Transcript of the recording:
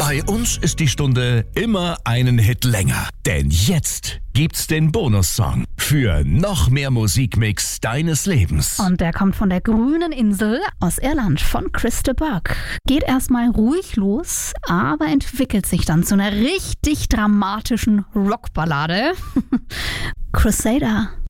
Bei uns ist die Stunde immer einen Hit länger. Denn jetzt gibt's den Bonussong für noch mehr Musikmix deines Lebens. Und der kommt von der grünen Insel aus Irland von Chris de Burgh. Geht erstmal ruhig los, aber entwickelt sich dann zu einer richtig dramatischen Rockballade. Crusader.